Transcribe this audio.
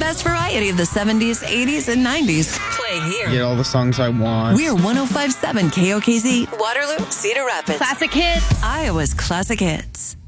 best variety of the 70s, 80s, and 90s. Play here. Get all the songs I want. We're 105.7 KOKZ, Waterloo, Cedar Rapids. Classic hits. Iowa's classic hits.